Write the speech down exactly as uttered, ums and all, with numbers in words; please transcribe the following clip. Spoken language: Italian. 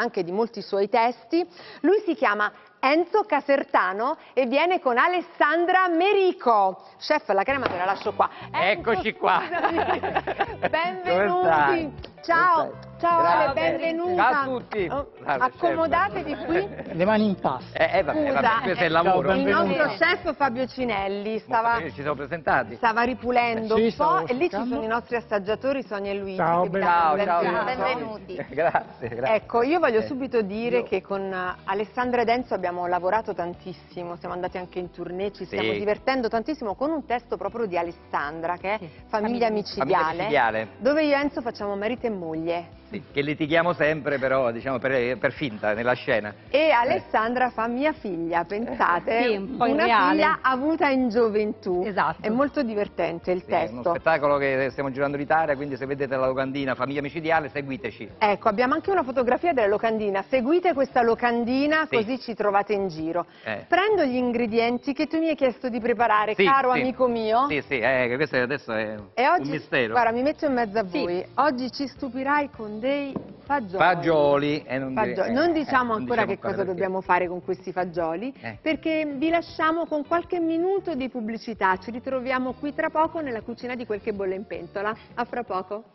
anche di molti suoi testi. Lui si chiama Enzo Casertano e viene con Alessandra Merico. Chef, la crema te la lascio qua. Eccoci Enzo, qua. Benvenuti. Ciao. Ciao Ale, benvenuta. Ciao a tutti. Oh, accomodatevi qui. Le mani in tasca. Eh, eh, vabbè, Scusa, vabbè, questo è il lavoro. Il nostro chef Fabio Cinelli stava, Ci siamo presentati. stava ripulendo Sì, un stavo po' e lì ci cercando. sono i nostri assaggiatori Sonia e Luigi. Ciao, che vi Ciao, danno ciao, il ciao. benvenuti. Grazie, grazie. Ecco, io voglio Eh, subito dire io- che con Alessandra ed Enzo abbiamo lavorato tantissimo, siamo andati anche in tournée, ci stiamo Sì. divertendo tantissimo con un testo proprio di Alessandra che è Famiglia Micidiale, Famiglia micidiale. dove io e Enzo facciamo marito e moglie. Sì, che litighiamo sempre, però, diciamo, per, per finta, nella scena. E Alessandra fa mia figlia, pensate, Sì, un po' una irreale. figlia avuta in gioventù. Esatto. È molto divertente il Sì, è uno testo. spettacolo che stiamo girando in Italia, quindi se vedete la locandina Famiglia Micidiale, seguiteci. Ecco, abbiamo anche una fotografia della locandina. Seguite questa locandina, Sì. così ci trovate in giro. Eh. Prendo gli ingredienti che tu mi hai chiesto di preparare, Sì, caro sì. amico mio. Sì, sì, eh, che questo adesso è E oggi, un mistero. guarda, mi metto in mezzo a Sì. voi. Oggi ci stupirai con dei fagioli. Fagioli. E non, dire- Fagioli. eh, Non diciamo eh, non ancora diciamo che cosa perché. dobbiamo fare con questi fagioli, Eh. perché vi lasciamo con qualche minuto di pubblicità. Ci ritroviamo qui tra poco nella cucina di Quel che bolle in pentola. A fra poco.